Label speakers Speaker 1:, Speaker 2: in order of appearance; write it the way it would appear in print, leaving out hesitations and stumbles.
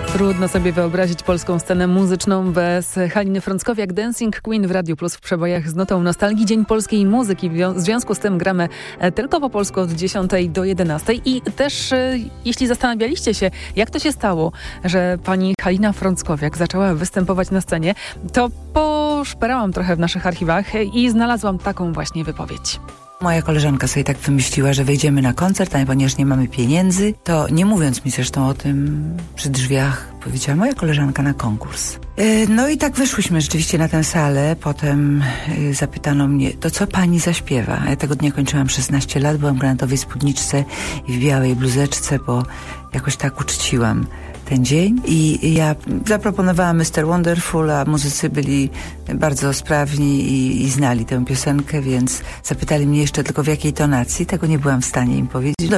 Speaker 1: Trudno sobie wyobrazić polską scenę muzyczną bez Haliny Frąckowiak. Dancing Queen w Radiu Plus w przebojach z notą nostalgii. Dzień polskiej muzyki. W związku z tym gramy tylko po polsku od 10 do 11. I też jeśli zastanawialiście się, jak to się stało, że pani Halina Frąckowiak zaczęła występować na scenie, to poszperałam trochę w naszych archiwach i znalazłam taką właśnie wypowiedź.
Speaker 2: Moja koleżanka sobie tak wymyśliła, że wejdziemy na koncert, a ponieważ nie mamy pieniędzy, to nie mówiąc mi zresztą o tym przy drzwiach, powiedziała moja koleżanka na konkurs. No i tak wyszłyśmy rzeczywiście na tę salę, potem zapytano mnie, to co pani zaśpiewa? Ja tego dnia kończyłam 16 lat, byłam w granatowej spódniczce i w białej bluzeczce, bo jakoś tak uczciłam ten dzień i ja zaproponowałam Mr. Wonderful, a muzycy byli bardzo sprawni i znali tę piosenkę, więc zapytali mnie jeszcze tylko w jakiej tonacji, tego nie byłam w stanie im powiedzieć.